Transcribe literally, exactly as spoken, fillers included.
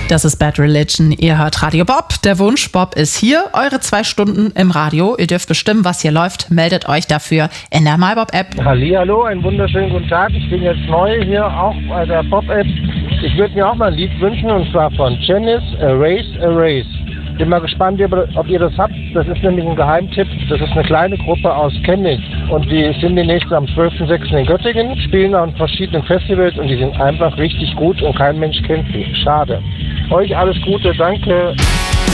Das ist Bad Religion. Ihr hört Radio Bob. Der Wunsch Bob ist hier. Eure zwei Stunden im Radio. Ihr dürft bestimmen, was hier läuft. Meldet euch dafür in der MyBob-App. Hallihallo, einen wunderschönen guten Tag. Ich bin jetzt neu hier auch bei der Bob-App. Ich würde mir auch mal ein Lied wünschen, und zwar von Janice, Erase, Erase. Bin mal gespannt, ob ihr das habt. Das ist nämlich ein Geheimtipp. Das ist eine kleine Gruppe aus Chemnitz. Und die sind demnächst am zwölften sechsten in Göttingen, spielen an verschiedenen Festivals und die sind einfach richtig gut und kein Mensch kennt sie. Schade. Euch alles Gute, danke.